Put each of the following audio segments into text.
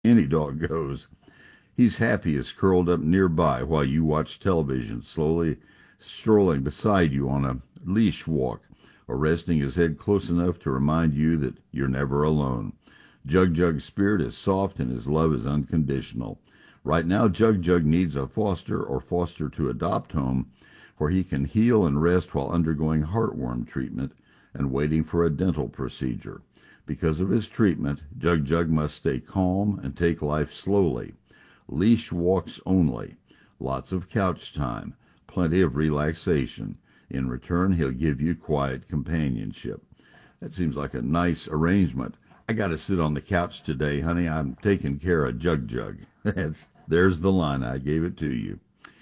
any dog goes. He's happiest curled up nearby while you watch television, slowly strolling beside you on a leash walk, or resting his head close enough to remind you that you're never alone. Jug Jug's spirit is soft and his love is unconditional. Right now, Jug Jug needs a foster or foster to adopt home where he can heal and rest while undergoing heartworm treatment and waiting for a dental procedure. Because of his treatment, Jug Jug must stay calm and take life slowly. Leash walks only. Lots of couch time. Plenty of relaxation. In return, he'll give you quiet companionship. That seems like a nice arrangement. I got to sit on the couch today, honey. I'm taking care of Jug Jug. There's the line. I gave it to you.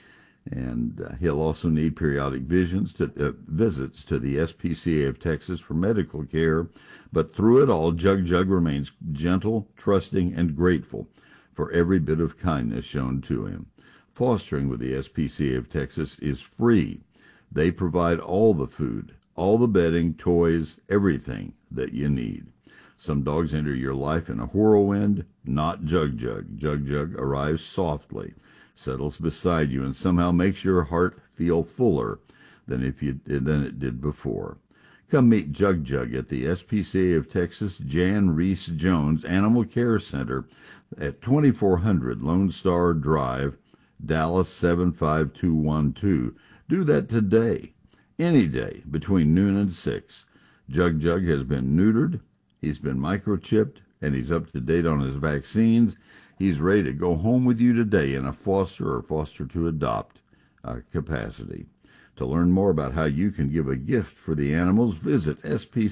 And he'll also need periodic visits to the SPCA of Texas for medical care. But through it all, Jug Jug remains gentle, trusting, and grateful for every bit of kindness shown to him. Fostering with the SPCA of Texas is free. They provide all the food, all the bedding, toys, everything that you need. Some dogs enter your life in a whirlwind, not Jug Jug. Jug Jug arrives softly, settles beside you, and somehow makes your heart feel fuller than it did before. Come meet Jug Jug at the SPCA of Texas Jan Reese Jones Animal Care Center at 2400 Lone Star Drive, Dallas 75212. Do that today, any day, between noon and 6. Jug Jug has been neutered, he's been microchipped, and he's up to date on his vaccines. He's ready to go home with you today in a foster or foster to adopt capacity. To learn more about how you can give a gift for the animals, visit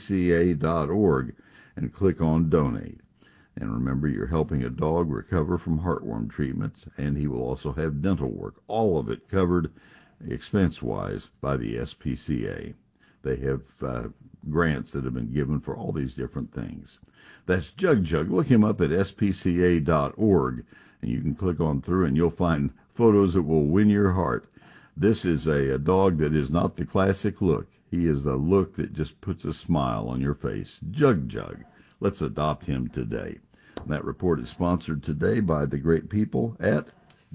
spca.org and click on Donate. And remember, you're helping a dog recover from heartworm treatments, and he will also have dental work, all of it covered expense-wise by the SPCA. They have grants that have been given for all these different things. That's Jug Jug. Look him up at spca.org, and you can click on through, and you'll find photos that will win your heart. This is a dog that is not the classic look. He is the look that just puts a smile on your face. Jug Jug. Let's adopt him today. And that report is sponsored today by the great people at,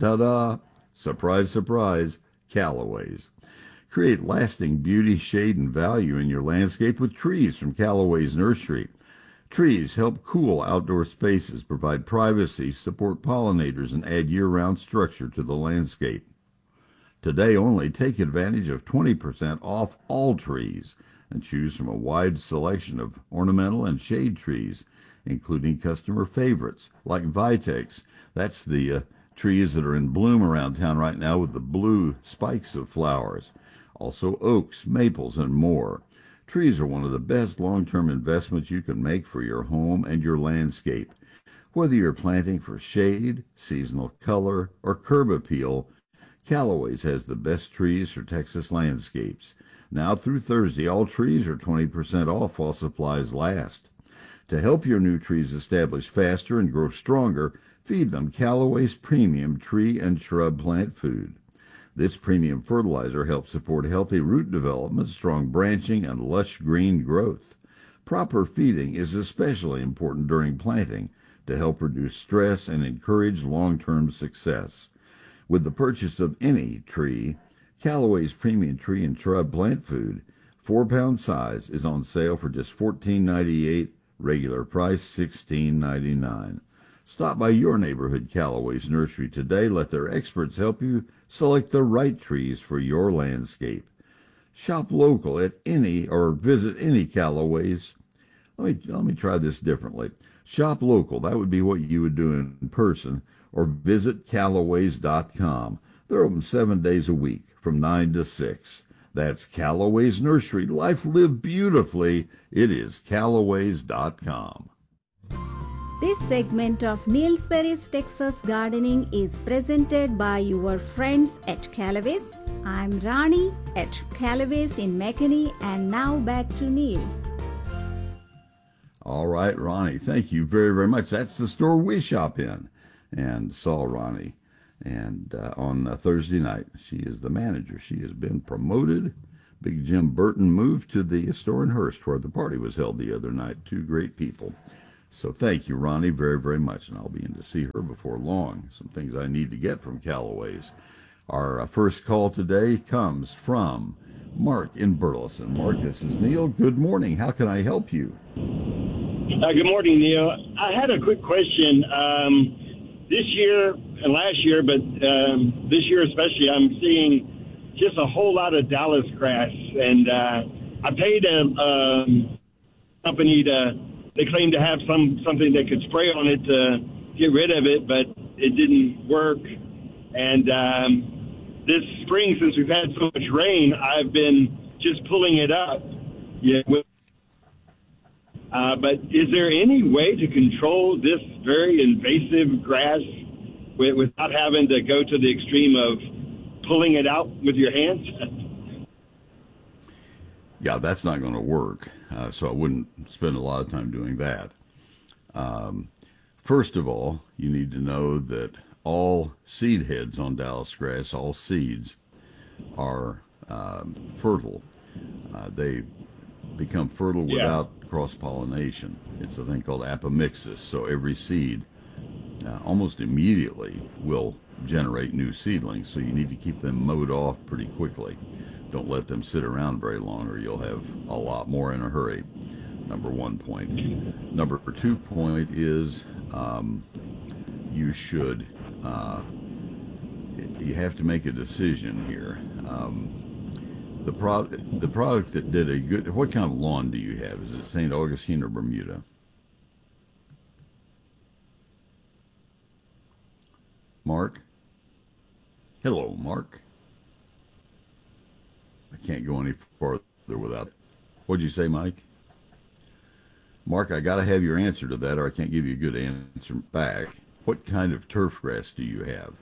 surprise, surprise, Callaway's. Create lasting beauty, shade, and value in your landscape with trees from Callaway's Nursery. Trees help cool outdoor spaces, provide privacy, support pollinators, and add year-round structure to the landscape. Today only, take advantage of 20% off all trees and choose from a wide selection of ornamental and shade trees, including customer favorites like Vitex. That's the trees that are in bloom around town right now with the blue spikes of flowers. Also oaks, maples, and more. Trees are one of the best long-term investments you can make for your home and your landscape. Whether you're planting for shade, seasonal color, or curb appeal, Callaway's has the best trees for Texas landscapes. Now through Thursday, all trees are 20% off while supplies last. To help your new trees establish faster and grow stronger, feed them Callaway's premium tree and shrub plant food. This premium fertilizer helps support healthy root development, strong branching, and lush green growth. Proper feeding is especially important during planting to help reduce stress and encourage long-term success. With the purchase of any tree, Callaway's premium tree and shrub plant food, 4-pound size, is on sale for just $14.98, regular price $16.99. Stop by your neighborhood Callaway's Nursery today. Let their experts help you select the right trees for your landscape. Shop local at any or visit any Callaway's. Let me try this differently. Shop local, that would be what you would do in person, or visit Callaways.com. They're open 7 days a week from 9 to 6. That's Callaway's Nursery. Life lived beautifully. It is Callaways.com. This segment of Neil Sperry's Texas Gardening is presented by your friends at Callaway's. I'm Rani at Callaway's in McKinney, and now back to Neil. All right, Ronnie, thank you very, very much. That's the store we shop in, and saw Ronnie. And on Thursday night, she is the manager. She has been promoted. Big Jim Burton moved to the store in Hurst where the party was held the other night. Two great people. So thank you, Ronnie, very, very much. And I'll be in to see her before long. Some things I need to get from Callaway's. Our first call today comes from Mark in Burleson. Mark, this is Neil. Good morning. How can I help you? Good morning, Neil. I had a quick question. This year and last year, but this year especially, I'm seeing just a whole lot of Dallas grass. And I paid a company they claimed to have something they could spray on it to get rid of it, but it didn't work. And this spring, since we've had so much rain, I've been just pulling it up. But is there any way to control this very invasive grass without having to go to the extreme of pulling it out with your hands? Yeah, that's not going to work. So I wouldn't spend a lot of time doing that. First of all, you need to know that all seed heads on Dallas grass, all seeds, are fertile. They become fertile without cross-pollination. It's a thing called apomixis. So every seed almost immediately will generate new seedlings. So you need to keep them mowed off pretty quickly. Don't let them sit around very long, or you'll have a lot more in a hurry. Number 1 point. Number 2 point is you should you have to make a decision here. The product that did a good. What kind of lawn do you have? Is it St. Augustine or Bermuda? Mark? Hello, Mark. I can't go any farther without. What'd you say, Mike? Mark, I got to have your answer to that, or I can't give you a good answer back. What kind of turf grass do you have?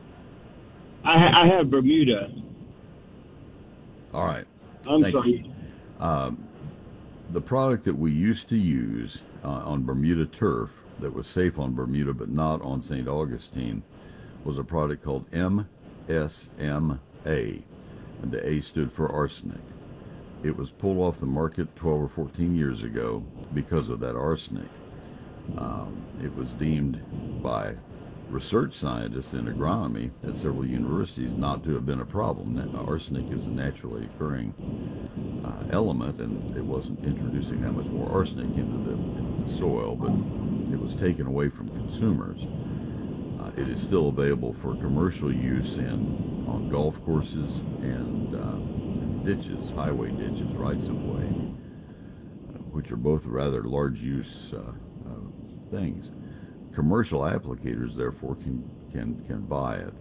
I have Bermuda. All right. I'm sorry. The product that we used to use on Bermuda turf that was safe on Bermuda but not on St. Augustine was a product called MSMA, and the A stood for arsenic. It was pulled off the market 12 or 14 years ago because of that arsenic. It was deemed by research scientists in agronomy at several universities not to have been a problem. Arsenic is a naturally occurring element, and it wasn't introducing that much more arsenic into the soil, but it was taken away from consumers. It is still available for commercial use on golf courses and ditches, highway ditches, rights of way, which are both rather large use things. Commercial applicators, therefore, can buy it.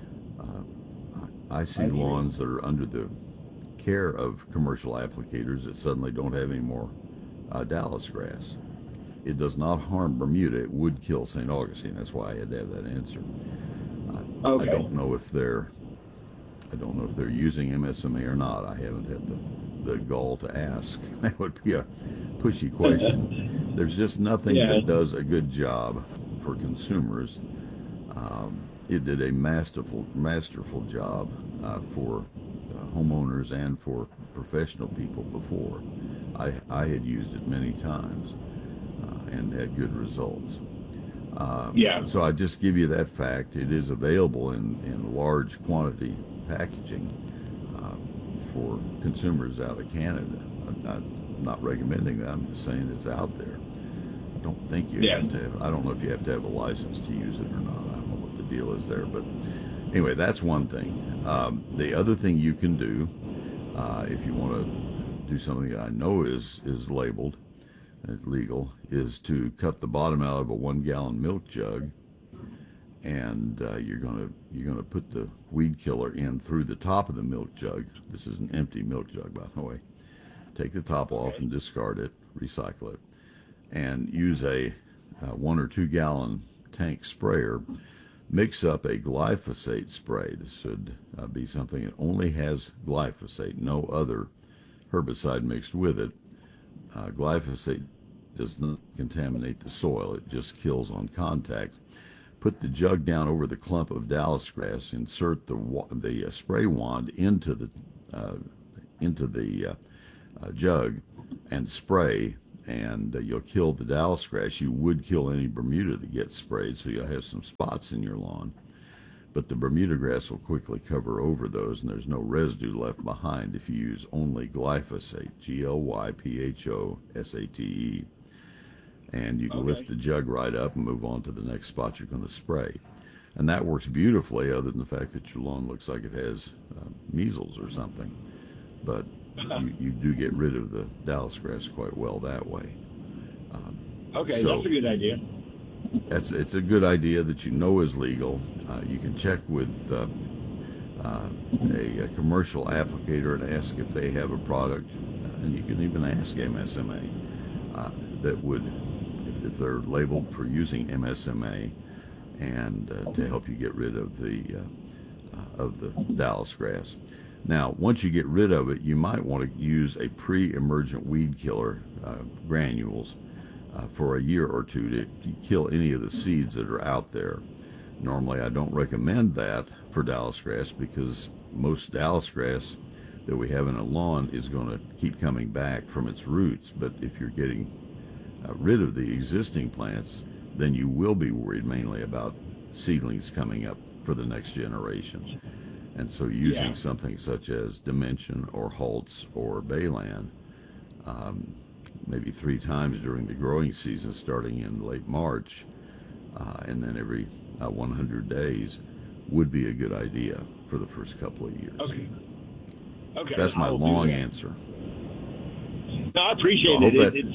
I see lawns that are under the care of commercial applicators that suddenly don't have any more Dallas grass. It does not harm Bermuda. It would kill St. Augustine. That's why I had to have that answer. Okay. I don't know if they're using MSMA or not. I haven't had the gall to ask. That would be a pushy question. There's just nothing that does a good job for consumers. It did a masterful job for homeowners and for professional people before. I had used it many times and had good results. So I just give you that fact. It is available in large quantity packaging for consumers out of Canada. I'm not recommending that. I'm just saying it's out there. I don't think you have to have, I don't know if you have to have a license to use it or not. I don't know what the deal is there. But anyway, that's one thing. The other thing you can do, if you want to do something that I know is labeled, legal, is to cut the bottom out of a 1 gallon milk jug, and you're gonna put the weed killer in through the top of the milk jug. This is an empty milk jug, by the way. Take the top off and discard it, recycle it, and use a 1 or 2 gallon tank sprayer. Mix up a glyphosate spray. This should be something that only has glyphosate, no other herbicide mixed with it. Glyphosate does not contaminate the soil. It just kills on contact. Put the jug down over the clump of Dallas grass. Insert the spray wand into the jug and spray and you'll kill the Dallas grass. You would kill any Bermuda that gets sprayed, so you'll have some spots in your lawn. But the Bermuda grass will quickly cover over those, and there's no residue left behind if you use only glyphosate, Glyphosate. And you can lift the jug right up and move on to the next spot you're going to spray. And that works beautifully, other than the fact that your lawn looks like it has measles or something. But you do get rid of the Dallas grass quite well that way. So that's a good idea. It's a good idea that you know is legal. You can check with a commercial applicator and ask if they have a product, and you can even ask MSMA that would, if they're labeled for using MSMA, and to help you get rid of the Dallas grass. Now, once you get rid of it, you might want to use a pre-emergent weed killer, granules, for a year or two to kill any of the seeds that are out there. Normally, I don't recommend that for Dallas grass because most Dallas grass that we have in a lawn is going to keep coming back from its roots. But if you're getting rid of the existing plants, then you will be worried mainly about seedlings coming up for the next generation. And so using something such as Dimension or Haltz or Bayland, maybe 3 times during the growing season starting in late March, and then every 100 days would be a good idea for the first couple of years. Okay. That's my long answer. No, I appreciate it. It's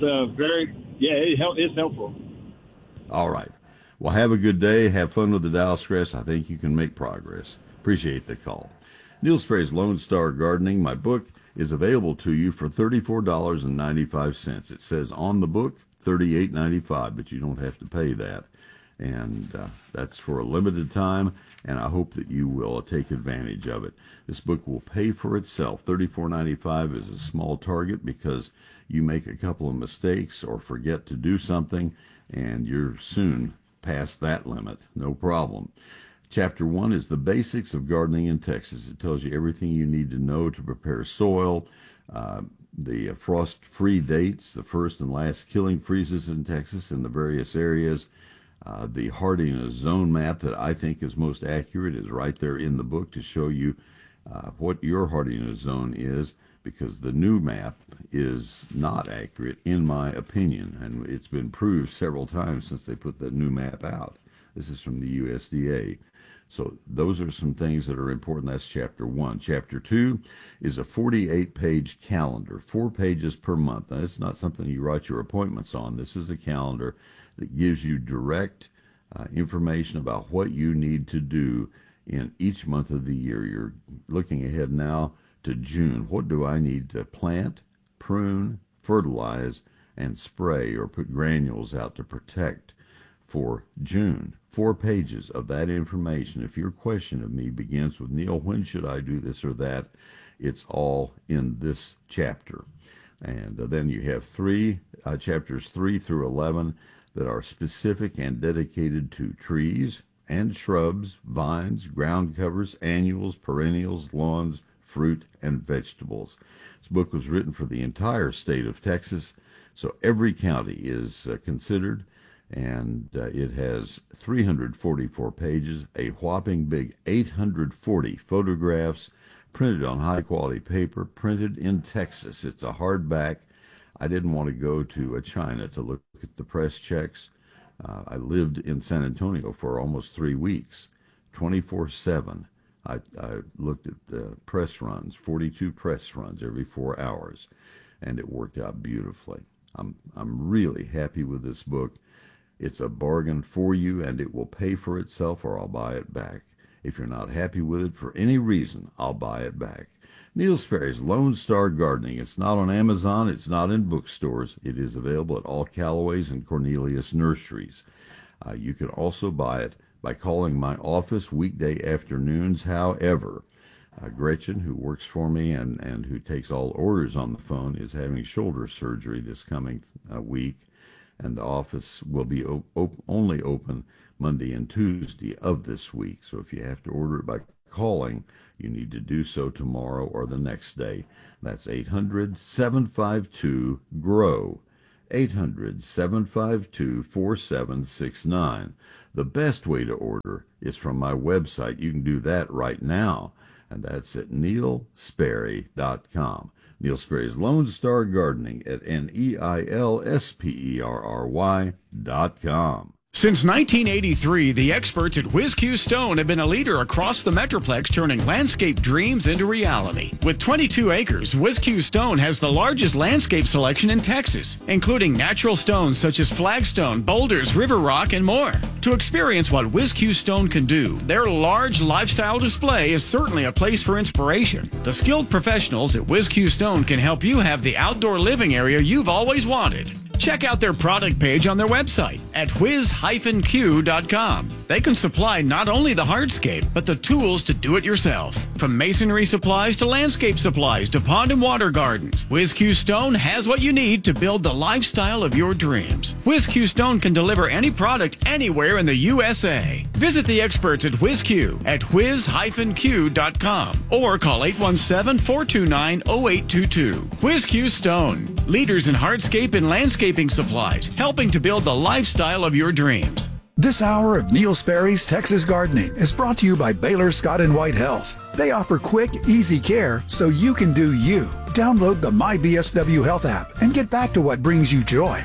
it's helpful. All right. Well, have a good day. Have fun with the Dallas grass. I think you can make progress. Appreciate the call. Neil Sperry's Lone Star Gardening, my book, is available to you for $34.95. It says on the book $38.95, but you don't have to pay that. And that's for a limited time, and I hope that you will take advantage of it. This book will pay for itself. $34.95 is a small target because you make a couple of mistakes or forget to do something, and you're soon past that limit. No problem. Chapter 1 is the basics of gardening in Texas. It tells you everything you need to know to prepare soil, the frost-free dates, the first and last killing freezes in Texas in the various areas. The hardiness zone map that I think is most accurate is right there in the book to show you what your hardiness zone is, because the new map is not accurate in my opinion, and it's been proved several times since they put the new map out. This is from the USDA. So those are some things that are important. That's Chapter 1. Chapter 2 is a 48-page calendar, 4 pages per month. Now, it's not something you write your appointments on. This is a calendar that gives you direct information about what you need to do in each month of the year. You're looking ahead now to June. What do I need to plant, prune, fertilize, and spray or put granules out to protect for June? 4 pages of that information. If your question of me begins with, Neil, when should I do this or that? It's all in this chapter. And then you have chapters 3 through 11 that are specific and dedicated to trees and shrubs, vines, ground covers, annuals, perennials, lawns, fruit, and vegetables. This book was written for the entire state of Texas, so every county is considered, and it has 344 pages, a whopping big 840 photographs, printed on high-quality paper, printed in Texas. It's a hardback. I didn't want to go to China to look at the press checks. I lived in San Antonio for almost 3 weeks, 24/7. I looked at press runs, 42 press runs every 4 hours, and it worked out beautifully. I'm really happy with this book. It's a bargain for you, and it will pay for itself, or I'll buy it back. If you're not happy with it for any reason, I'll buy it back. Neil Sperry's Lone Star Gardening. It's not on Amazon. It's not in bookstores. It is available at all Callaway's and Cornelius nurseries. You can also buy it by calling my office weekday afternoons. However, Gretchen, who works for me and who takes all orders on the phone, is having shoulder surgery this coming week, and the office will be only open Monday and Tuesday of this week. So if you have to order it by calling, you need to do so tomorrow or the next day. That's 800-752-GROW, 800-752-4769. The best way to order is from my website. You can do that right now, and that's at neilsperry.com. Neil Sperry's Lone Star Gardening at neilsperry.com. Since 1983, the experts at WhizQ Stone have been a leader across the Metroplex, turning landscape dreams into reality. With 22 acres, WhizQ Stone has the largest landscape selection in Texas, including natural stones such as flagstone, boulders, river rock, and more. To experience what WhizQ Stone can do, their large lifestyle display is certainly a place for inspiration. The skilled professionals at WhizQ Stone can help you have the outdoor living area you've always wanted. Check out their product page on their website at whiz-q.com. They can supply not only the hardscape, but the tools to do it yourself. From masonry supplies to landscape supplies to pond and water gardens, WhizQ Stone has what you need to build the lifestyle of your dreams. WhizQ Stone can deliver any product anywhere in the USA. Visit the experts at WhizQ at whiz-q.com or call 817-429-0822. WhizQ Stone, leaders in hardscape and landscaping supplies, helping to build the lifestyle of your dreams. This hour of Neil Sperry's Texas Gardening is brought to you by Baylor Scott & White Health. They offer quick, easy care so you can do you. Download the MyBSW Health app and get back to what brings you joy.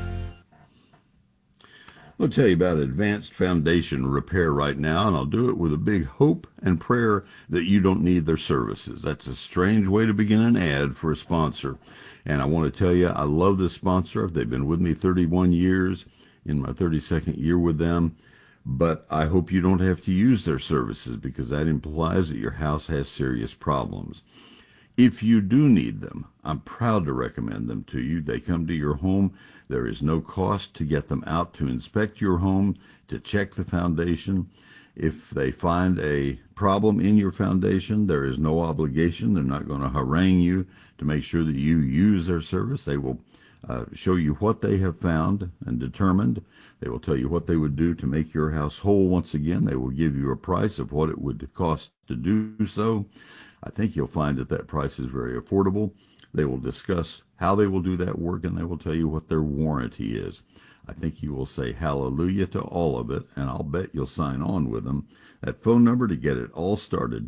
I'll tell you about Advanced Foundation Repair right now, and I'll do it with a big hope and prayer that you don't need their services. That's a strange way to begin an ad for a sponsor. And I want to tell you, I love this sponsor. They've been with me 31 years, in my 32nd year with them. But I hope you don't have to use their services, because that implies that your house has serious problems. If you do need them, I'm proud to recommend them to you. They come to your home. There is no cost to get them out to inspect your home, to check the foundation. If they find a problem in your foundation, there is no obligation. They're not going to harangue you to make sure that you use their service. They will show you what they have found and determined. They will tell you what they would do to make your house whole once again. They will give you a price of what it would cost to do so. I think you'll find that that price is very affordable. They will discuss how they will do that work, and they will tell you what their warranty is. I think you will say hallelujah to all of it, and I'll bet you'll sign on with them. That phone number to get it all started,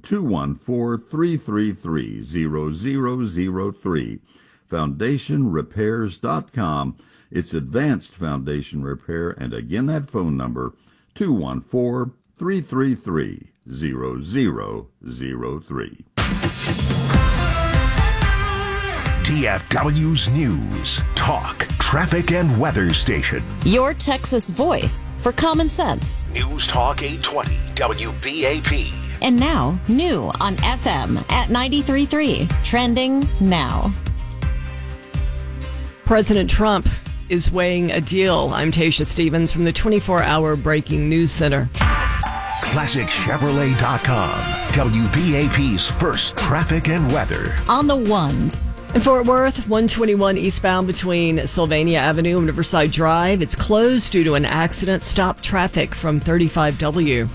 214-333-0003, foundationrepairs.com. It's Advanced Foundation Repair, and again, that phone number, 214-333-0003. TFW's News, Talk, Traffic and Weather Station. Your Texas voice for common sense. News Talk 820 WBAP. And now, new on FM at 93.3. Trending now. President Trump is weighing a deal. I'm Tasha Stevens from the 24-hour Breaking News Center. ClassicChevrolet.com. WBAP's first traffic and weather. On the ones. In Fort Worth, 121 eastbound between Sylvania Avenue and Riverside Drive. It's closed due to an accident. Stop traffic from 35W.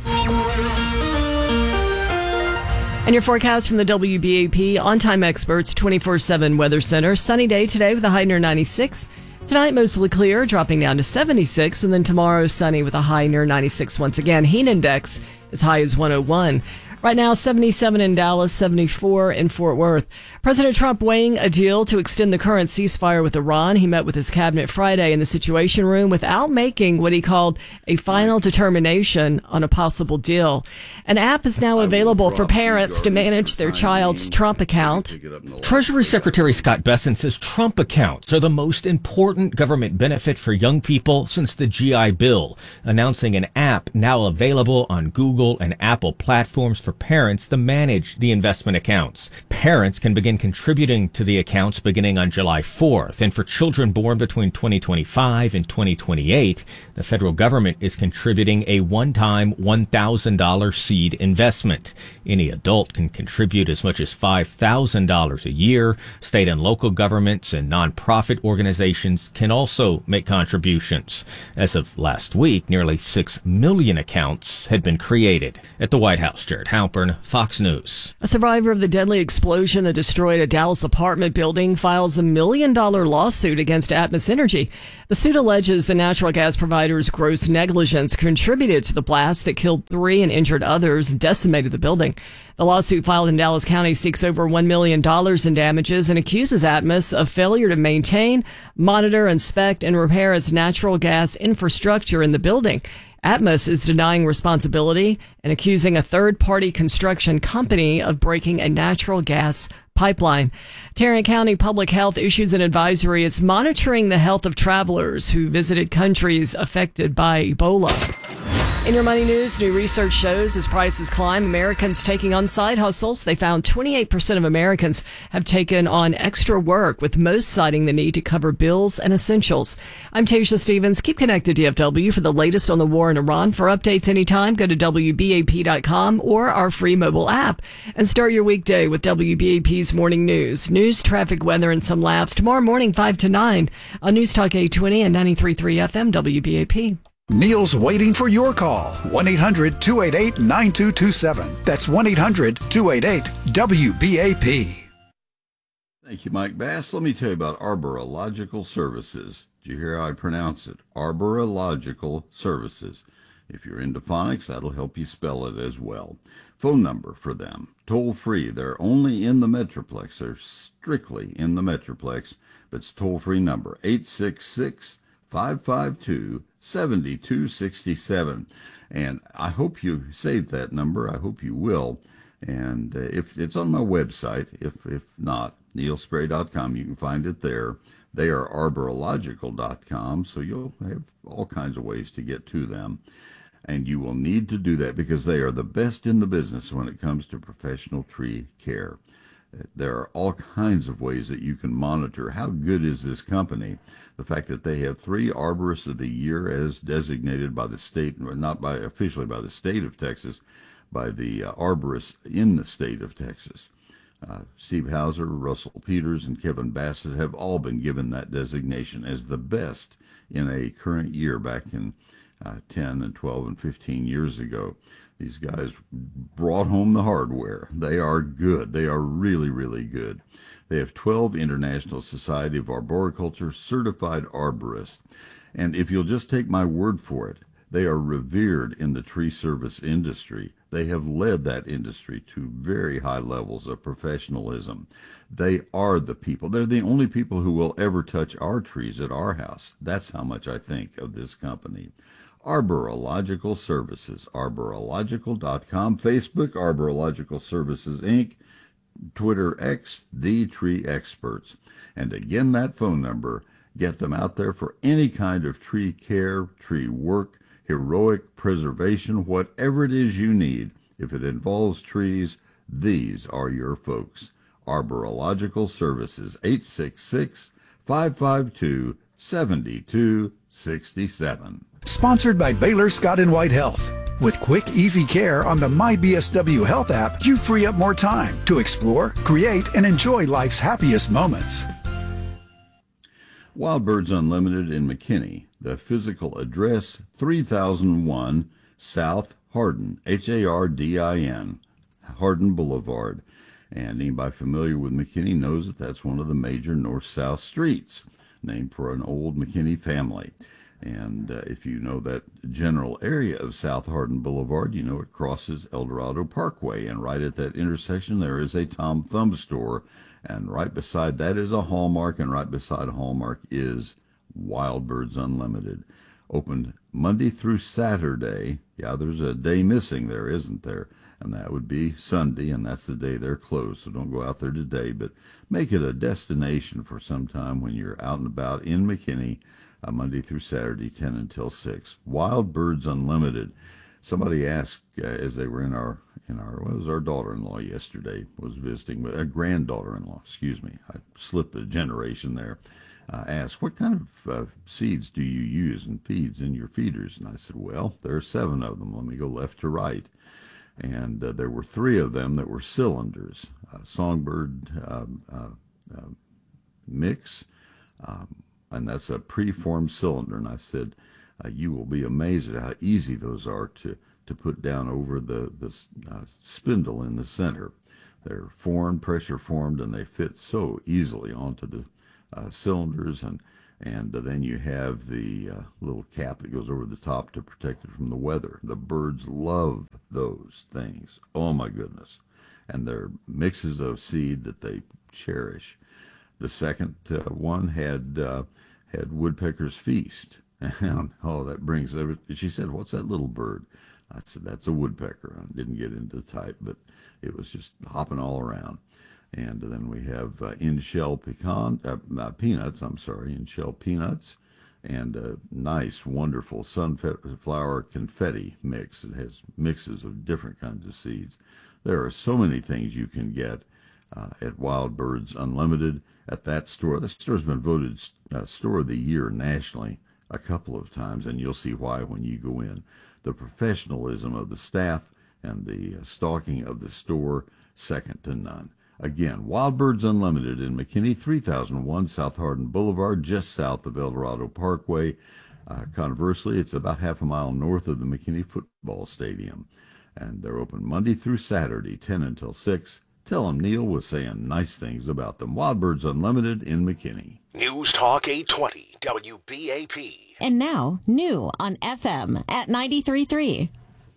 And your forecast from the WBAP On-Time Experts 24/7 Weather Center. Sunny day today with a high near 96. Tonight, mostly clear, dropping down to 76. And then tomorrow, sunny with a high near 96 once again. Heat index as high as 101. Right now, 77 in Dallas, 74 in Fort Worth. President Trump weighing a deal to extend the current ceasefire with Iran. He met with his cabinet Friday in the Situation Room without making what he called a final determination on a possible deal. An app is now available for parents to manage their child's Trump account. Treasury Secretary Scott Bessent says Trump accounts are the most important government benefit for young people since the GI Bill, announcing an app now available on Google and Apple platforms for parents to manage the investment accounts. Parents can begin contributing to the accounts beginning on July 4th, and for children born between 2025 and 2028, the federal government is contributing a one-time $1,000 seed investment. Any adult can contribute as much as $5,000 a year. State and local governments and nonprofit organizations can also make contributions. As of last week, nearly 6 million accounts had been created. At the White House, Jared Howard, Halpern, Fox News. A survivor of the deadly explosion that destroyed a Dallas apartment building files $1 million lawsuit against Atmos Energy. The suit alleges the natural gas provider's gross negligence contributed to the blast that killed 3 and injured others and decimated the building. The lawsuit filed in Dallas County seeks over $1 million in damages and accuses Atmos of failure to maintain, monitor, inspect, and repair its natural gas infrastructure in the building. Atmos is denying responsibility and accusing a third-party construction company of breaking a natural gas pipeline. Tarrant County Public Health issues an advisory. It's monitoring the health of travelers who visited countries affected by Ebola. In your money news, new research shows as prices climb, Americans taking on side hustles. They found 28% of Americans have taken on extra work, with most citing the need to cover bills and essentials. I'm Tasha Stevens. Keep connected to DFW for the latest on the war in Iran. For updates anytime, go to WBAP.com or our free mobile app. And start your weekday with WBAP's Morning News. News, traffic, weather, and some laughs tomorrow morning 5 to 9 on News Talk 820 and 93.3 FM WBAP. Neil's waiting for your call. 1-800-288-9227. That's 1-800-288-WBAP. Thank you, Mike Bass. Let me tell you about Arborilogical Services. Did you hear how I pronounce it? Arborilogical Services. If you're into phonics, that'll help you spell it as well. Phone number for them, toll free. They're only in the Metroplex. They're strictly in the Metroplex, but it's toll-free number, 866-552-7267. And I hope you saved that number. I hope you will. And if it's on my website, if not, neilsperry.com, you can find it there. They are arborilogical.com, so you'll have all kinds of ways to get to them. And you will need to do that because they are the best in the business when it comes to professional tree care. There are all kinds of ways that you can monitor how good is this company. The fact that they have 3 Arborists of the Year as designated by the state, not by officially by the state of Texas, by the arborists in the state of Texas. Steve Hauser, Russell Peters, and Kevin Bassett have all been given that designation as the best in a current year back in 10 and 12 and 15 years ago. These guys brought home the hardware. They are good. They are really, really good. They have 12 International Society of Arboriculture certified arborists. And if you'll just take my word for it, they are revered in the tree service industry. They have led that industry to very high levels of professionalism. They are the people. They're the only people who will ever touch our trees at our house. That's how much I think of this company. Arborilogical Services, arborilogical.com, Facebook, Arborilogical Services, Inc., Twitter X, The Tree Experts. And again, that phone number, get them out there for any kind of tree care, tree work, heroic preservation, whatever it is you need. If it involves trees, these are your folks. Arborilogical Services, 866-552-7267. Sponsored by Baylor Scott & White Health. With quick, easy care on the MyBSW Health app, you free up more time to explore, create, and enjoy life's happiest moments. Wild Birds Unlimited in McKinney. The physical address, 3001 South Hardin, Hardin, Hardin Boulevard. And anybody familiar with McKinney knows that that's one of the major north-south streets, named for an old McKinney family. And if you know that general area of South Hardin Boulevard, you know it crosses El Dorado Parkway. And right at that intersection, there is a Tom Thumb store. And right beside that is a Hallmark. And right beside Hallmark is Wild Birds Unlimited. Opened Monday through Saturday. Yeah, there's a day missing there, isn't there? And that would be Sunday, and that's the day they're closed. So don't go out there today, but make it a destination for some time when you're out and about in McKinney. Monday through Saturday, 10 until 6. Wild Birds Unlimited. Somebody asked as they were in our what was our daughter-in-law yesterday, was visiting with a granddaughter-in-law, excuse me. I slipped a generation there. Asked, what kind of seeds do you use and feeds in your feeders? And I said, well, there are 7 of them. Let me go left to right. And there were 3 of them that were cylinders, Songbird mix, and that's a preformed cylinder. And I said, you will be amazed at how easy those are to to put down over the spindle in the center. They're pressure formed, and they fit so easily onto the cylinders, and then you have the little cap that goes over the top to protect it from the weather. The birds love those things. Oh my goodness. And they're mixes of seed that they cherish. The second one had woodpecker's feast. And that brings everything. She said, "What's that little bird?" I said, "That's a woodpecker." I didn't get into the type, but it was just hopping all around. And then we have in-shell peanuts, in-shell peanuts, and a nice, wonderful sunflower confetti mix. It has mixes of different kinds of seeds. There are so many things you can get at Wild Birds Unlimited at that store. The store's been voted Store of the Year nationally a couple of times, and you'll see why when you go in. The professionalism of the staff and the stocking of the store, second to none. Again, Wild Birds Unlimited in McKinney, 3001 South Hardin Boulevard, just south of El Dorado Parkway. Conversely, it's about half a mile north of the McKinney Football Stadium. And they're open Monday through Saturday, 10 until 6. Tell them Neil was saying nice things about them. Wild Birds Unlimited in McKinney. News Talk 820, WBAP. And now, new on FM at 93.3.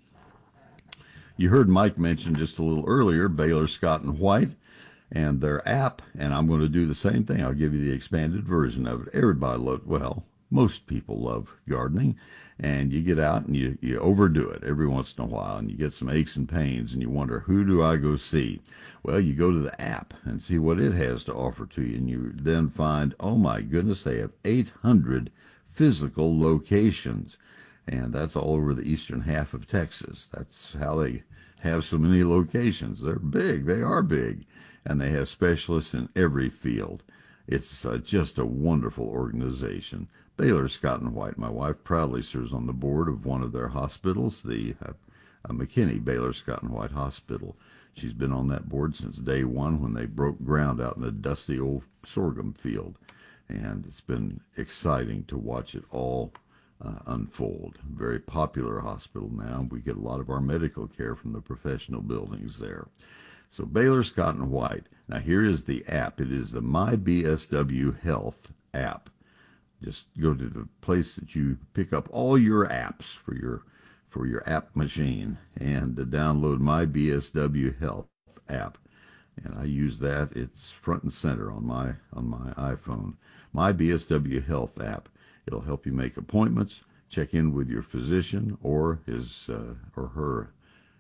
You heard Mike mention just a little earlier Baylor Scott and White and their app, and I'm going to do the same thing. I'll give you the expanded version of it. Most people love gardening, and you get out and you overdo it every once in a while, and you get some aches and pains, and you wonder, who do I go see? Well, you go to the app and see what it has to offer to you, and you then find, oh my goodness, they have 800 physical locations, and that's all over the eastern half of Texas. That's how they have so many locations. They're big. They are big, and they have specialists in every field. It's just a wonderful organization. Baylor Scott and White, my wife, proudly serves on the board of one of their hospitals, the McKinney Baylor Scott and White Hospital. She's been on that board since day one when they broke ground out in a dusty old sorghum field, and it's been exciting to watch it all unfold. Very popular hospital now. We get a lot of our medical care from the professional buildings there. So Baylor Scott and White. Now here is the app. It is the MyBSW Health app. Just go to the place that you pick up all your apps for your app machine and download MyBSW Health app. And I use that. It's front and center on my iPhone. MyBSW Health app. It'll help you make appointments, check in with your physician or his or her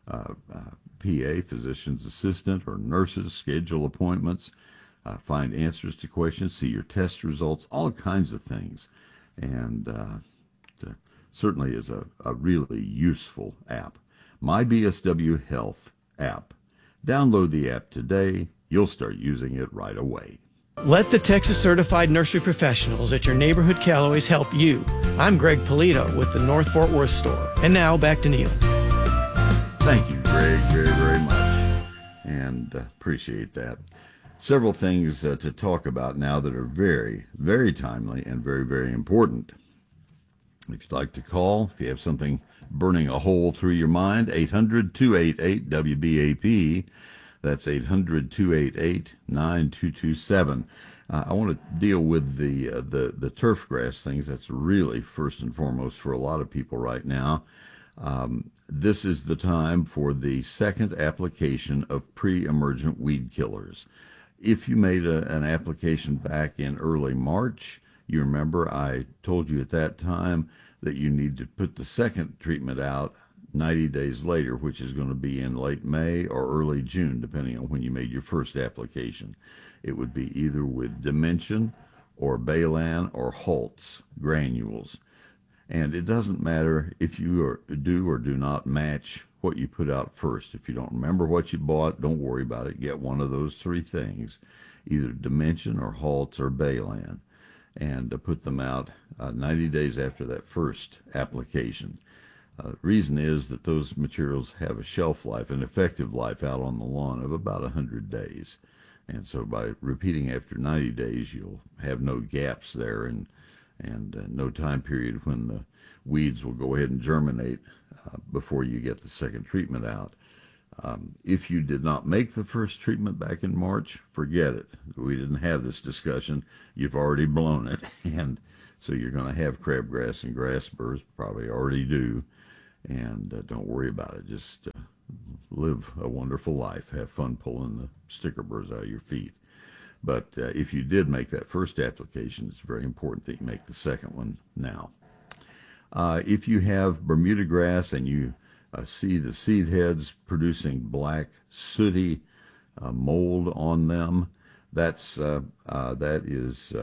PA, physician's assistant, or nurses, schedule appointments, find answers to questions, see your test results, all kinds of things. And certainly is a really useful app. MyBSW Health app. Download the app today. You'll start using it right away. Let the Texas Certified Nursery Professionals at your neighborhood Callaways help you. I'm Greg Polito with the North Fort Worth store. And now back to Neil. Thank you, Greg, very, very much. And appreciate that. Several things to talk about now that are very, very timely and very, very important. If you'd like to call, if you have something burning a hole through your mind, 800-288-WBAP. That's 800-288-9227. I want to deal with the turf grass things. That's really first and foremost for a lot of people right now. This is the time for the second application of pre-emergent weed killers. If you made an application back in early March, you remember I told you at that time that you need to put the second treatment out 90 days later, which is going to be in late May or early June, depending on when you made your first application. It would be either with Dimension or Balan or Holtz granules. And it doesn't matter if you do or do not match what you put out first. If you don't remember what you bought, don't worry about it. Get one of those three things, either Dimension or Holtz or Balan, and put them out 90 days after that first application. The reason is that those materials have a shelf life, an effective life out on the lawn of about 100 days. And so by repeating after 90 days, you'll have no gaps there, and and no time period when the weeds will go ahead and germinate before you get the second treatment out. If you did not make the first treatment back in March, forget it. We didn't have this discussion. You've already blown it, and so you're going to have crabgrass and grass burrs, probably already do, and don't worry about it. Just live a wonderful life. Have fun pulling the sticker burrs out of your feet. But if you did make that first application, it's very important that you make the second one now. If you have Bermuda grass and you see the seed heads producing black, sooty mold on them, that is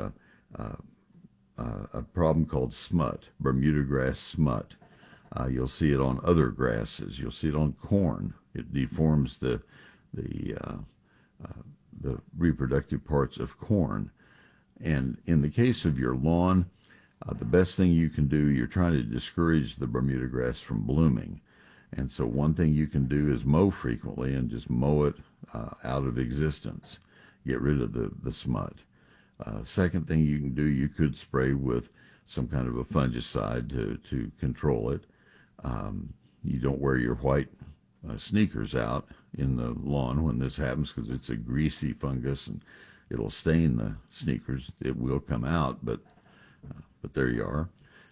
a problem called smut, Bermuda grass smut. You'll see it on other grasses. You'll see it on corn. It deforms the reproductive parts of corn. And in the case of your lawn, the best thing you can do, you're trying to discourage the Bermuda grass from blooming. And so one thing you can do is mow frequently and just mow it out of existence. Get rid of the smut. Second thing you can do, you could spray with some kind of a fungicide to control it. You don't wear your white sneakers out in the lawn when this happens because it's a greasy fungus and it'll stain the sneakers. It will come out, but there you are.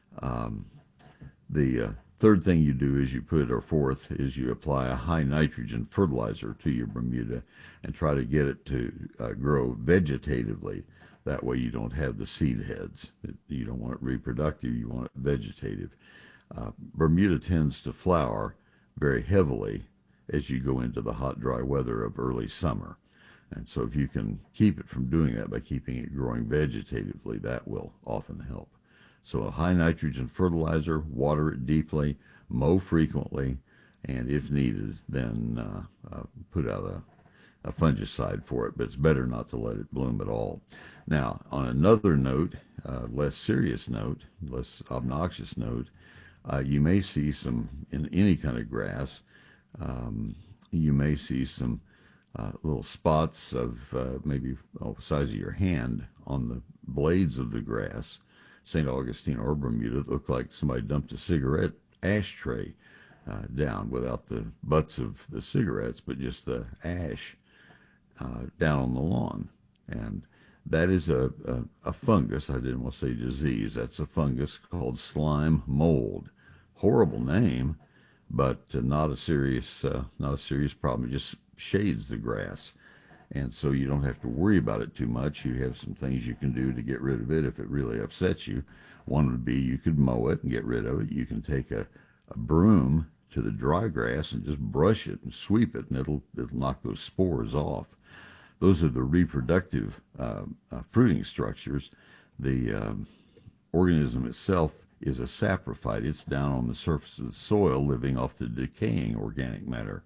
The third thing you do is fourth is you apply a high nitrogen fertilizer to your Bermuda and try to get it to grow vegetatively. That way you don't have the seed heads. You don't want it reproductive, you want it vegetative. Bermuda tends to flower very heavily as you go into the hot, dry weather of early summer. And so if you can keep it from doing that by keeping it growing vegetatively, that will often help. So a high nitrogen fertilizer, water it deeply, mow frequently, and if needed, then put out a fungicide for it, but it's better not to let it bloom at all. Now, on another note, less serious note, less obnoxious note, you may see in any kind of grass, you may see some little spots of maybe the size of your hand on the blades of the grass, St. Augustine or Bermuda, that look like somebody dumped a cigarette ashtray down without the butts of the cigarettes, but just the ash down on the lawn. And that is a fungus. I didn't want to say disease. That's a fungus called slime mold. Horrible name, but not a serious problem. It just shades the grass, and so you don't have to worry about it too much. You have some things you can do to get rid of it if it really upsets you. One would be you could mow it and get rid of it. You can take a broom to the dry grass and just brush it and sweep it, and it'll knock those spores off. Those are the reproductive fruiting structures. The organism itself is a saprophyte. It's down on the surface of the soil living off the decaying organic matter.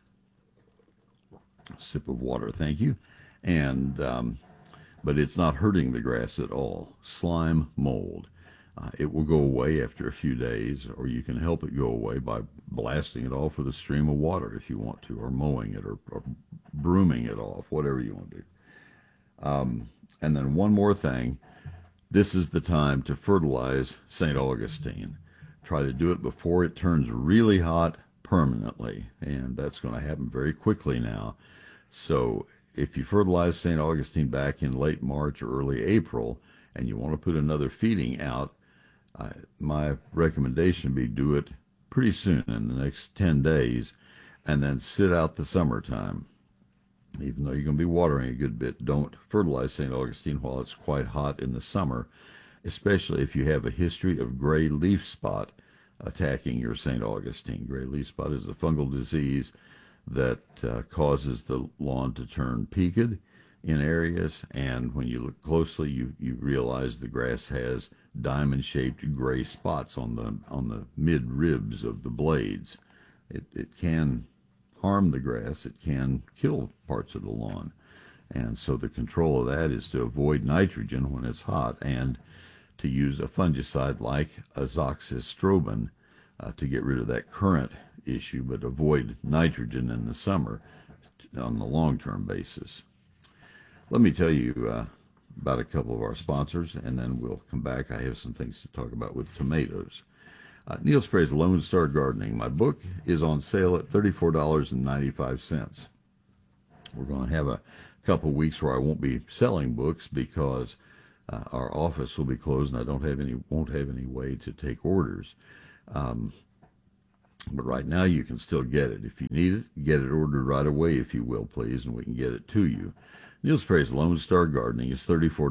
A sip of water, thank you. And but it's not hurting the grass at all. Slime mold. It will go away after a few days, or you can help it go away by blasting it off with a stream of water if you want to, or mowing it, or brooming it off, whatever you want to do. And then one more thing. This is the time to fertilize St. Augustine. Try to do it before it turns really hot permanently, and that's going to happen very quickly now. So if you fertilize St. Augustine back in late March or early April, and you want to put another feeding out, my recommendation would be do it pretty soon, in the next 10 days, and then sit out the summertime. Even though you're going to be watering a good bit, don't fertilize St. Augustine while it's quite hot in the summer, especially if you have a history of gray leaf spot attacking your St. Augustine. Gray leaf spot is a fungal disease that causes the lawn to turn peaked in areas, and when you look closely, you realize the grass has diamond-shaped gray spots on the mid-ribs of the blades. It can harm the grass. It can kill parts of the lawn. And so the control of that is to avoid nitrogen when it's hot and to use a fungicide like azoxystrobin to get rid of that current issue, but avoid nitrogen in the summer on the long-term basis. Let me tell you about a couple of our sponsors, and then we'll come back. I have some things to talk about with tomatoes. Neil Sperry's Lone Star Gardening. My book is on sale at $34.95. We're going to have a couple weeks where I won't be selling books because our office will be closed and I won't have any way to take orders. But right now you can still get it. If you need it, get it ordered right away, if you will, please, and we can get it to you. Neil Sperry's Lone Star Gardening is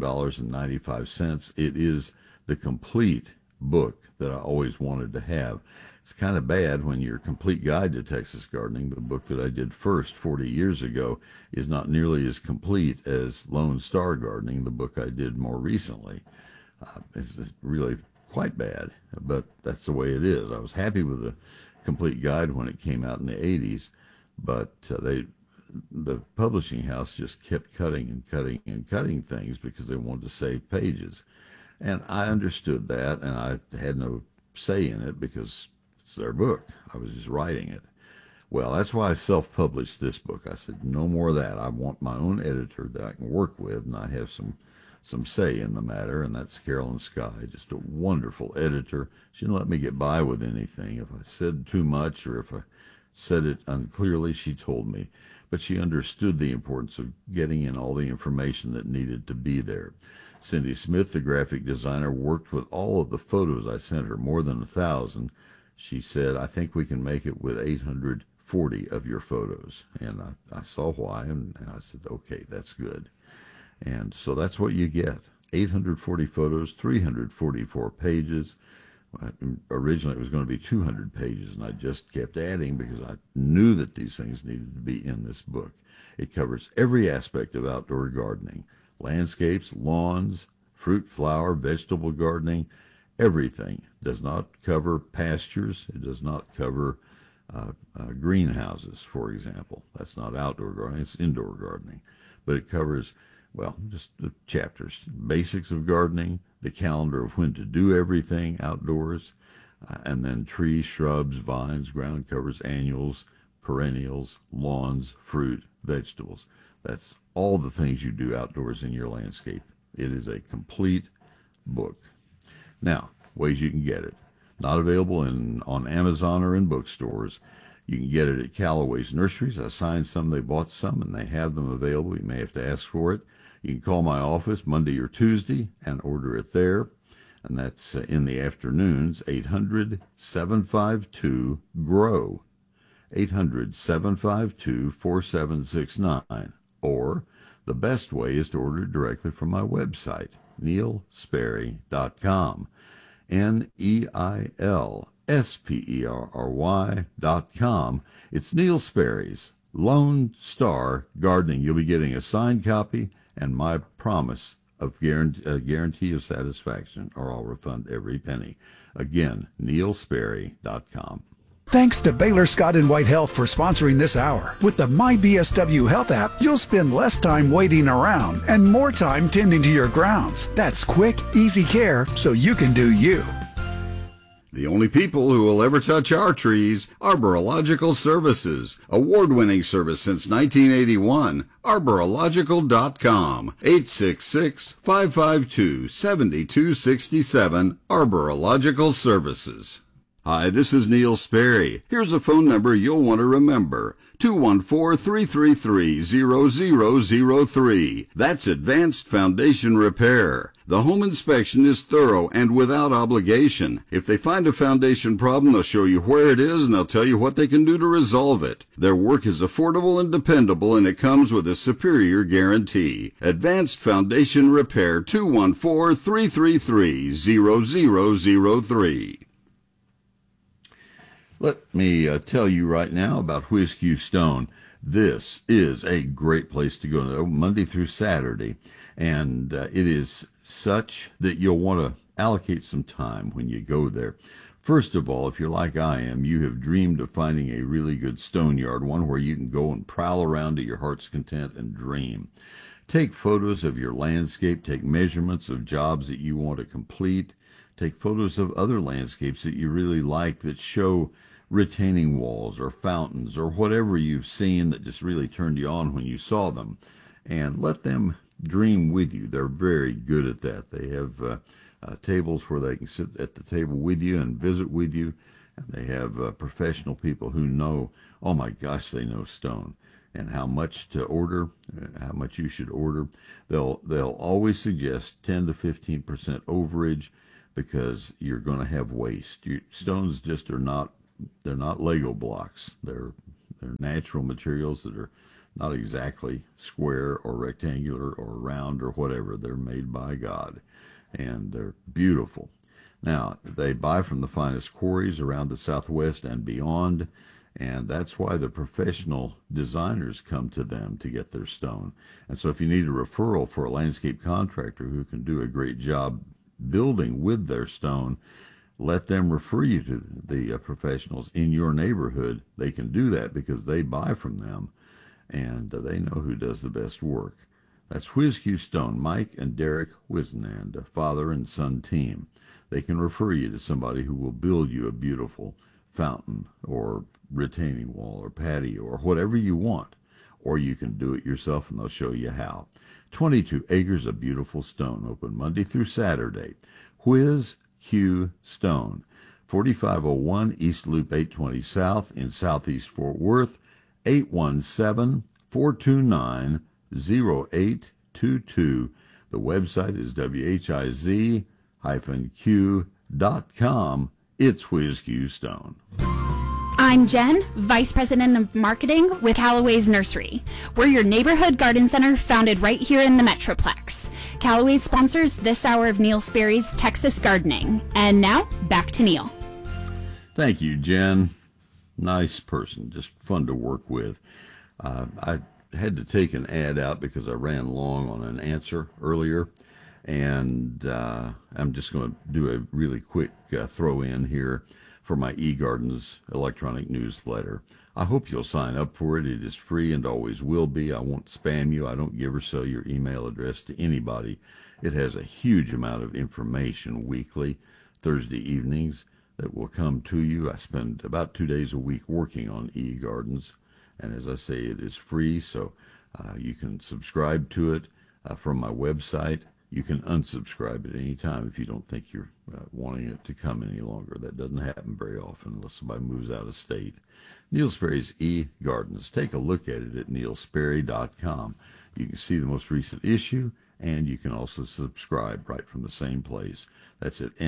$34.95. It is the complete book that I always wanted to have. It's kind of bad when your complete guide to Texas gardening, the book that I did first 40 years ago, is not nearly as complete as Lone Star Gardening, the book I did more recently. It's really quite bad, but that's the way it is. I was happy with the complete guide when it came out in the 80s, but the publishing house just kept cutting and cutting and cutting things because they wanted to save pages. And I understood that, and I had no say in it because it's their book. I was just writing it. Well, that's why I self-published this book. I said, no more of that. I want my own editor that I can work with, and I have some say in the matter, and that's Carolyn Sky, just a wonderful editor. She didn't let me get by with anything. If I said too much or if I said it unclearly, she told me. But she understood the importance of getting in all the information that needed to be there. Cindy Smith, the graphic designer, worked with all of the photos I sent her, more than 1,000. She said, I think we can make it with 840 of your photos. And I saw why, and I said, okay, that's good. And so that's what you get. 840 photos, 344 pages. Originally it was going to be 200 pages, and I just kept adding because I knew that these things needed to be in this book. It covers every aspect of outdoor gardening: landscapes, lawns, fruit, flower, vegetable gardening, everything. It does not cover pastures. It does not cover greenhouses, for example. That's not outdoor gardening, it's indoor gardening. But it covers, well, just the chapters: basics of gardening, the calendar of when to do everything outdoors, and then trees, shrubs, vines, ground covers, annuals, perennials, lawns, fruit, vegetables. That's all the things you do outdoors in your landscape. It is a complete book. Now, ways you can get it. Not available on Amazon or in bookstores. You can get it at Callaway's Nurseries. I signed some, they bought some, and they have them available. You may have to ask for it. You can call my office Monday or Tuesday and order it there, and that's in the afternoons, 800-752-GROW, 800-752-4769, or the best way is to order it directly from my website, neilsperry.com, NEILSPERRY.com. It's Neil Sperry's Lone Star Gardening. You'll be getting a signed copy and my promise of guarantee of satisfaction, or I'll refund every penny. Again, neilsperry.com. Thanks to Baylor Scott & White Health for sponsoring this hour. With the MyBSW Health app, you'll spend less time waiting around and more time tending to your grounds. That's quick, easy care so you can do you. The only people who will ever touch our trees, Arborological Services. Award-winning service since 1981. Arborological.com. 866-552-7267. Arborological Services. Hi, this is Neil Sperry. Here's a phone number you'll want to remember. 214-333-0003. That's Advanced Foundation Repair. The home inspection is thorough and without obligation. If they find a foundation problem, they'll show you where it is and they'll tell you what they can do to resolve it. Their work is affordable and dependable, and it comes with a superior guarantee. Advanced Foundation Repair, 214-333-0003. Let me tell you right now about Whiz-Q Stone. This is a great place to go Monday through Saturday, and it is such that you'll want to allocate some time when you go there. First of all, if you're like I am, you have dreamed of finding a really good stone yard, one where you can go and prowl around to your heart's content and dream. Take photos of your landscape, take measurements of jobs that you want to complete, take photos of other landscapes that you really like that show retaining walls or fountains or whatever you've seen that just really turned you on when you saw them, and let them dream with you. They're very good at that. They have tables where they can sit at the table with you and visit with you. And they have professional people who know, oh my gosh, they know stone and how much to order, how much you should order. They'll always suggest 10 to 15% overage because you're going to have waste. Stones just are not, they're not Lego blocks. They're natural materials that are not exactly square or rectangular or round or whatever. They're made by God, and they're beautiful. Now, they buy from the finest quarries around the Southwest and beyond, and that's why the professional designers come to them to get their stone. And so if you need a referral for a landscape contractor who can do a great job building with their stone, let them refer you to the professionals in your neighborhood. They can do that because they buy from them, and they know who does the best work. That's WhizQ Stone, Mike and Derek Wisnand, a father and son team. They can refer you to somebody who will build you a beautiful fountain or retaining wall or patio or whatever you want. Or you can do it yourself, and they'll show you how. 22 acres of beautiful stone, open Monday through Saturday. WhizQ Stone, 4501 East Loop 820 South in Southeast Fort Worth, 817-429-0822. The website is WHIZ-Q.com. It's WhizQ Stone. I'm Jen, Vice President of Marketing with Callaway's Nursery. We're your neighborhood garden center founded right here in the Metroplex. Callaway sponsors this hour of Neil Sperry's Texas Gardening. And now, back to Neil. Thank you, Jen. Nice person, just fun to work with. I had to take an ad out because I ran long on an answer earlier, and I'm just going to do a really quick throw in here for my eGardens electronic newsletter. I hope you'll sign up for it. It is free and always will be. I won't spam you. I don't give or sell your email address to anybody. It has a huge amount of information weekly, Thursday evenings, that will come to you. I spend about 2 days a week working on eGardens, and as I say, it is free, so you can subscribe to it from my website. You can unsubscribe at any time if you don't think you're wanting it to come any longer. That doesn't happen very often unless somebody moves out of state. Neil Sperry's eGardens. Take a look at it at neilsperry.com. You can see the most recent issue, and you can also subscribe right from the same place. That's at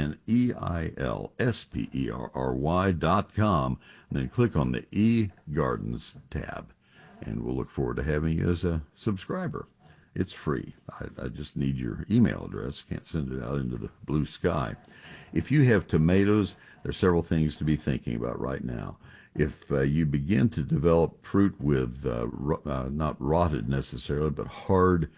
neilsperry.com, and then click on the eGardens tab, and we'll look forward to having you as a subscriber. It's free. I just need your email address. Can't send it out into the blue sky. If you have tomatoes, there are several things to be thinking about right now. If you begin to develop fruit with not rotted necessarily, but hard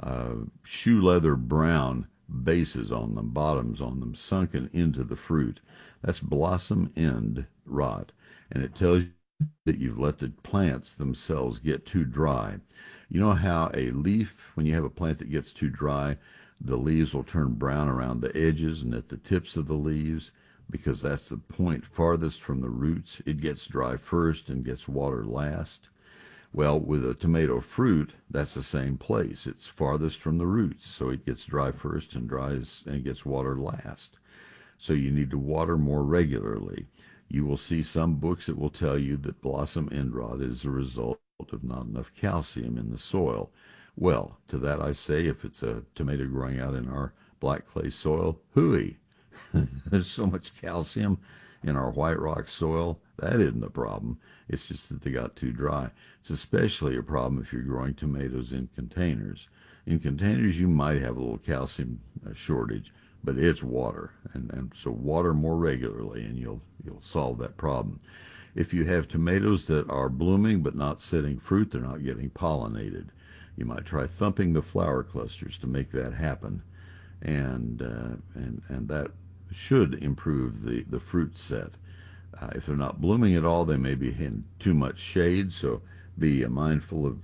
shoe leather brown bases on them, bottoms on them, sunken into the fruit, that's blossom end rot, and it tells you that you've let the plants themselves get too dry. You know how a leaf, when you have a plant that gets too dry, the leaves will turn brown around the edges and at the tips of the leaves, because that's the point farthest from the roots. It gets dry first and gets water last. Well, with a tomato fruit, that's the same place. It's farthest from the roots, so it gets dry first and dries and gets water last. So you need to water more regularly. You will see some books that will tell you that blossom end rot is a result of not enough calcium in the soil. Well, to that I say, if it's a tomato growing out in our black clay soil, hooey. There's so much calcium in our white rock soil. That isn't the problem. It's just that they got too dry. It's especially a problem if you're growing tomatoes in containers. In containers, you might have a little calcium shortage, but it's water, and so water more regularly, and you'll solve that problem. If you have tomatoes that are blooming but not setting fruit, they're not getting pollinated. You might try thumping the flower clusters to make that happen, and that should improve the fruit set. If they're not blooming at all, they may be in too much shade, so be mindful of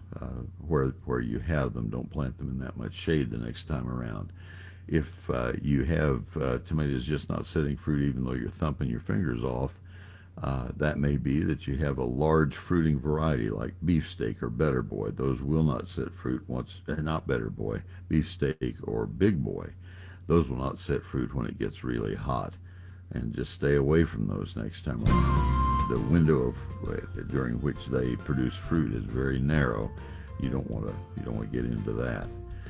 where you have them. Don't plant them in that much shade the next time around. If you have tomatoes just not setting fruit, even though you're thumping your fingers off, That may be that you have a large fruiting variety like beefsteak or Better Boy. Those will not set fruit not Better Boy, beefsteak or Big Boy. Those will not set fruit when it gets really hot. And just stay away from those next time. The window during which they produce fruit is very narrow. You don't want to get into that.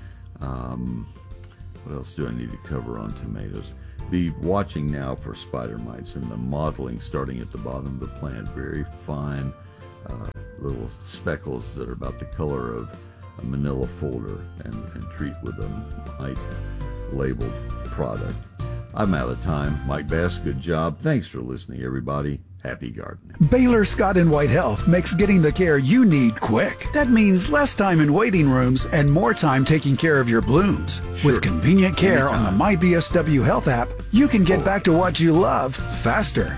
What else do I need to cover on tomatoes? Be watching now for spider mites and the mottling starting at the bottom of the plant. Very fine little speckles that are about the color of a manila folder, and treat with a mite labeled product. I'm out of time. Mike Bass, good job. Thanks for listening, everybody. Happy gardening. Baylor Scott & White Health makes getting the care you need quick. That means less time in waiting rooms and more time taking care of your blooms. Sure. With convenient care on the MyBSW Health app, you can get back to what you love faster.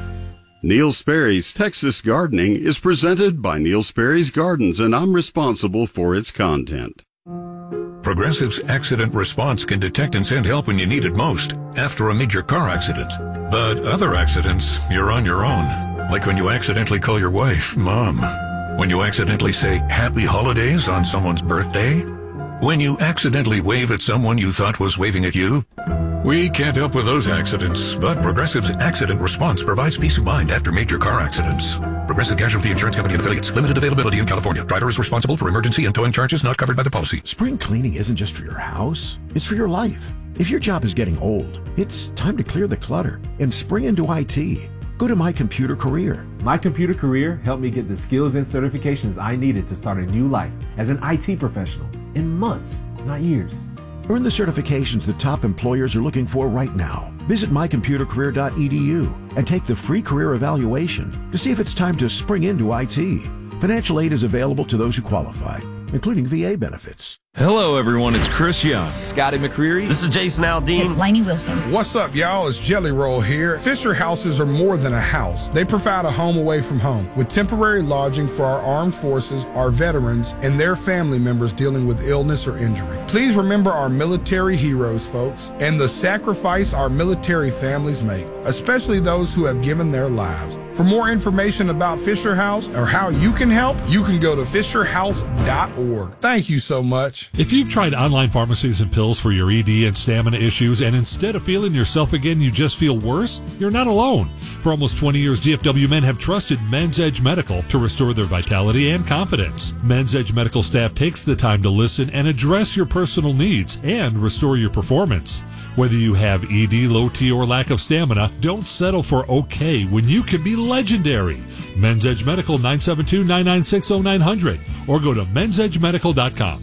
Neil Sperry's Texas Gardening is presented by Neil Sperry's Gardens, and I'm responsible for its content. Progressive's Accident Response can detect and send help when you need it most, after a major car accident. But other accidents, you're on your own. Like when you accidentally call your wife Mom. When you accidentally say Happy Holidays on someone's birthday. When you accidentally wave at someone you thought was waving at you. We can't help with those accidents, but Progressive's Accident Response provides peace of mind after major car accidents. Progressive Casualty Insurance Company and Affiliates. Limited availability in California. Driver is responsible for emergency and towing charges not covered by the policy. Spring cleaning isn't just for your house, it's for your life. If your job is getting old, it's time to clear the clutter and spring into IT. Go to My Computer Career. My Computer Career helped me get the skills and certifications I needed to start a new life as an IT professional in months, not years. Earn the certifications the top employers are looking for right now. Visit mycomputercareer.edu and take the free career evaluation to see if it's time to spring into IT. Financial aid is available to those who qualify, including VA benefits. Hello, everyone. It's Chris Young. Scotty McCreery. This is Jason Aldean. It's Lainey Wilson. What's up, y'all? It's Jelly Roll here. Fisher Houses are more than a house. They provide a home away from home with temporary lodging for our armed forces, our veterans, and their family members dealing with illness or injury. Please remember our military heroes, folks, and the sacrifice our military families make, especially those who have given their lives. For more information about Fisher House or how you can help, you can go to fisherhouse.org. Thank you so much. If you've tried online pharmacies and pills for your ED and stamina issues, and instead of feeling yourself again, you just feel worse, you're not alone. For almost 20 years, DFW men have trusted Men's Edge Medical to restore their vitality and confidence. Men's Edge Medical staff takes the time to listen and address your personal needs and restore your performance. Whether you have ED, low T, or lack of stamina, don't settle for okay when you can be legendary. Men's Edge Medical, 972-996-0900, or go to mensedgemedical.com.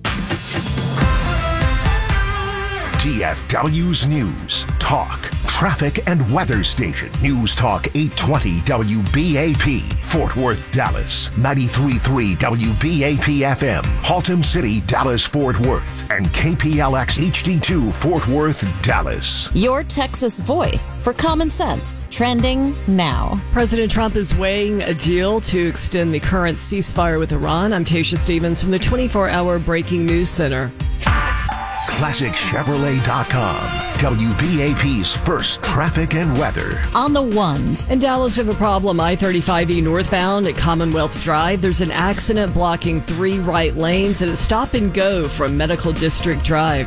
DFW's News, Talk, Traffic, and Weather Station. News Talk 820 WBAP, Fort Worth, Dallas. 93.3 WBAP FM, Haltom City, Dallas, Fort Worth. And KPLX HD2, Fort Worth, Dallas. Your Texas voice for common sense. Trending now. President Trump is weighing a deal to extend the current ceasefire with Iran. I'm Tasha Stevens from the 24-hour Breaking News Center. ClassicChevrolet.com, WBAP's first traffic and weather. On the ones. In Dallas, we have a problem. I-35E northbound at Commonwealth Drive. There's an accident blocking 3 right lanes, and it's stop and go from Medical District Drive.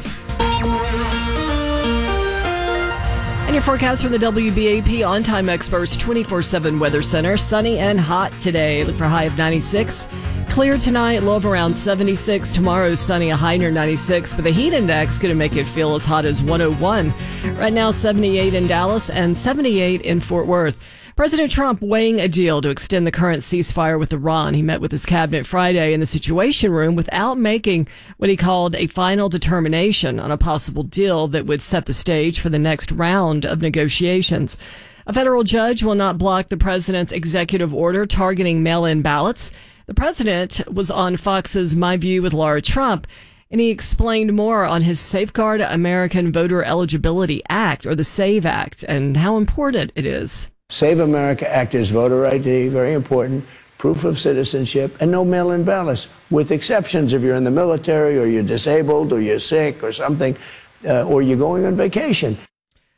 And your forecast from the WBAP On-Time Experts 24/7 Weather Center. Sunny and hot today. Look for a high of 96. Clear tonight, low of around 76. Tomorrow, sunny, a high near 96. But the heat index going to make it feel as hot as 101. Right now, 78 in Dallas and 78 in Fort Worth. President Trump weighing a deal to extend the current ceasefire with Iran. He met with his cabinet Friday in the Situation Room without making what he called a final determination on a possible deal that would set the stage for the next round of negotiations. A federal judge will not block the president's executive order targeting mail-in ballots. The president was on Fox's My View with Laura Trump, and he explained more on his Safeguard American Voter Eligibility Act, or the SAVE Act, and how important it is. Save America Act is voter ID, very important, proof of citizenship, and no mail-in ballots, with exceptions if you're in the military or you're disabled or you're sick or something, or you're going on vacation.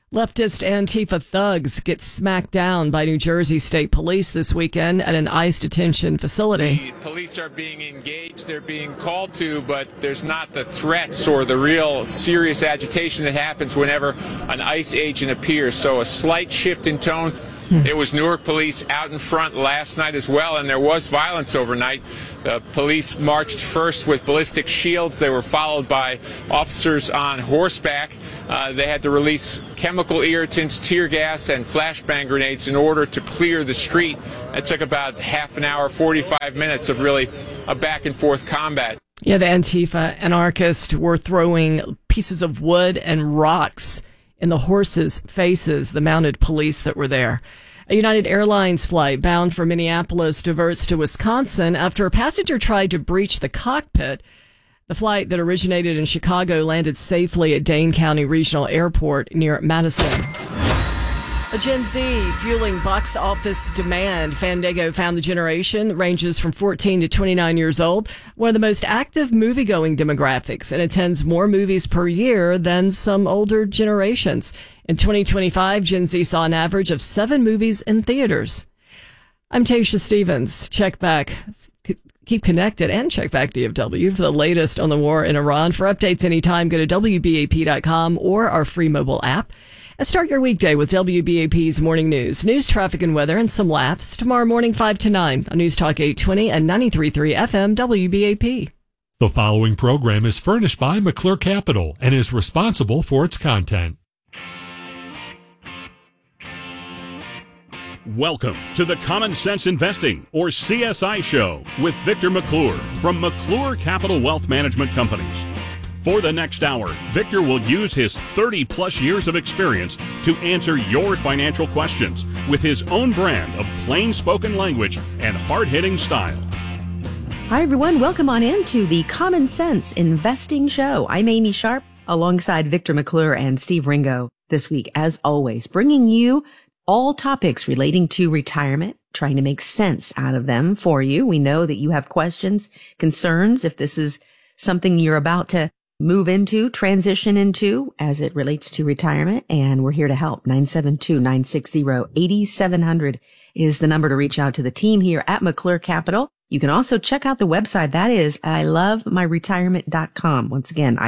Leftist Antifa thugs get smacked down by New Jersey State Police this weekend at an ICE detention facility. The police are being engaged, they're being called to, but there's not the threats or the real serious agitation that happens whenever an ICE agent appears. So a slight shift in tone. It was Newark police out in front last night as well, and there was violence overnight. The police marched first with ballistic shields. They were followed by officers on horseback. They had to release chemical irritants, tear gas, and flashbang grenades in order to clear the street. It took about half an hour, 45 minutes of really a back-and-forth combat. Yeah, the Antifa anarchists were throwing pieces of wood and rocks in the horses' faces, the mounted police that were there. A United Airlines flight bound for Minneapolis diverts to Wisconsin after a passenger tried to breach the cockpit. The flight that originated in Chicago landed safely at Dane County Regional Airport near Madison. A Gen Z fueling box office demand. Fandango Found the Generation ranges from 14 to 29 years old, one of the most active movie-going demographics, and attends more movies per year than some older generations. In 2025, Gen Z saw an average of 7 movies in theaters. I'm Tasha Stevens. Check back. Keep connected and check back DFW for the latest on the war in Iran. For updates anytime, go to WBAP.com or our free mobile app. And start your weekday with WBAP's Morning News. News, traffic, and weather, and some laughs. Tomorrow morning, 5 to 9 on News Talk 820 and 93.3 FM WBAP. The following program is furnished by McClure Capital and is responsible for its content. Welcome to the Common Sense Investing, or CSI Show, with Victor McClure from McClure Capital Wealth Management Companies. For the next hour, Victor will use his 30-plus years of experience to answer your financial questions with his own brand of plain-spoken language and hard-hitting style. Hi, everyone. Welcome on into the Common Sense Investing Show. I'm Amy Sharp, alongside Victor McClure and Steve Ringo this week, as always, bringing you all topics relating to retirement, trying to make sense out of them for you. We know that you have questions, concerns, if this is something you're about to move into, transition into as it relates to retirement, and we're here to help. 972-960-8700 is the number to reach out to the team here at McClure Capital. You can also check out the website. That is ilovemyretirement.com. Once again,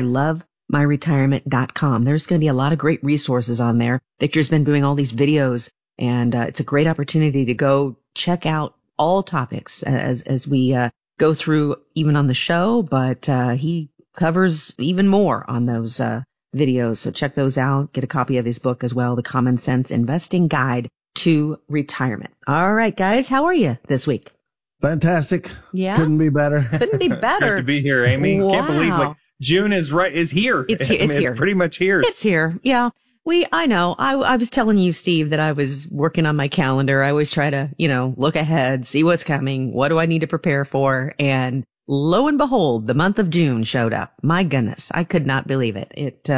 ilovemyretirement.com. There's going to be a lot of great resources on there. Victor's been doing all these videos, and it's a great opportunity to go check out all topics as we go through even on the show, but he covers even more on those videos. So check those out. Get a copy of his book as well, The Common Sense Investing Guide to Retirement. All right, guys, how are you this week? Fantastic. Yeah. Couldn't be better. Couldn't be better. It's great to be here, Amy. Wow. Can't believe June is here. It's here. It's here. pretty much here. It's here. Yeah. I know. I was telling you, Steve, that I was working on my calendar. I always try to, look ahead, see what's coming. What do I need to prepare for? And lo and behold, the month of June showed up. My goodness. I could not believe it. It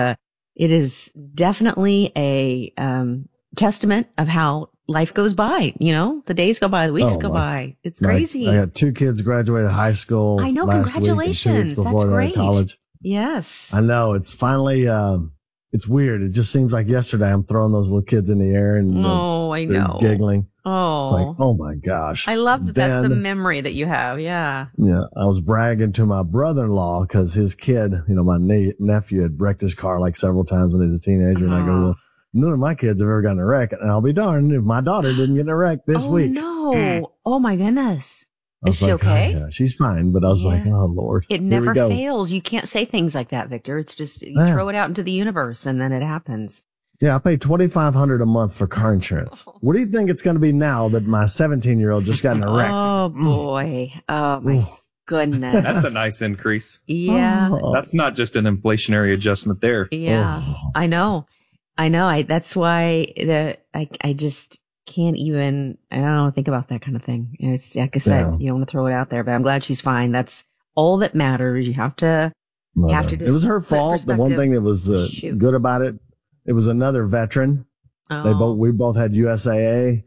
is definitely a, testament of how life goes by. The days go by, the weeks go by. It's crazy. I had 2 kids graduated high school. I know. Last Congratulations. Week, and 2 weeks before That's great. college. Yes. I know. It's finally, it's weird. It just seems like yesterday I'm throwing those little kids in the air and I they're know. giggling. Oh, it's like, oh my gosh. I love that. That's the Then, memory that you have. Yeah. Yeah. I was bragging to my brother-in-law because his kid, my nephew had wrecked his car like several times when he was a teenager. And I go, well, none of my kids have ever gotten a wreck. And I'll be darned if my daughter didn't get in a wreck this week. No. Oh my goodness. Is she like, okay? Oh, yeah, she's fine. But I was like, oh Lord. It never fails. You can't say things like that, Victor. It's just, you throw it out into the universe and then it happens. Yeah, I pay $2,500 a month for car insurance. What do you think it's going to be now that my 17-year-old just got in a wreck? Oh boy. Oh my goodness. That's a nice increase. Yeah. That's not just an inflationary adjustment there. Yeah. I know. That's why I just can't even, I don't think about that kind of thing. And it's like I said, you don't want to throw it out there, but I'm glad she's fine. That's all that matters. You have to just, it was her fault. The one thing that was good about it, it was another veteran. We both had USAA,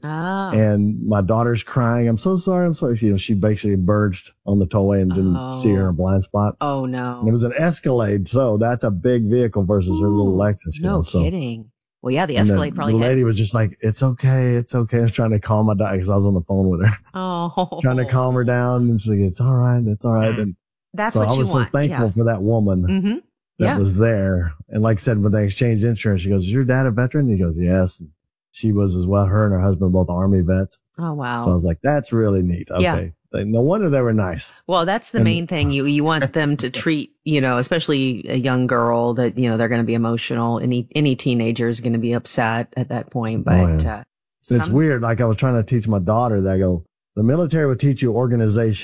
and my daughter's crying. I'm so sorry. She basically burged on the tollway and didn't see her in a blind spot. Oh no! And it was an Escalade, so that's a big vehicle versus her little Lexus. No kidding. Well, yeah, the And Escalade probably the had. lady was just like, it's okay. I was trying to calm my daughter because I was on the phone with her, Oh, trying to calm her down. And she's like, it's all right. It's all right. And that's so what I you was want. so thankful Yeah. for that woman Mm-hmm. that was there. And like I said, when they exchanged insurance, she goes, is your dad a veteran? He goes, yes. And she was as well. Her and her husband, both Army vets. Oh, wow. So I was like, that's really neat. Okay. Yeah. No wonder they were nice. Well, that's the main thing. You want them to treat, especially a young girl that, they're going to be emotional. Any teenager is going to be upset at that point. But, It's weird. Like I was trying to teach my daughter that I go, the military would teach you organization.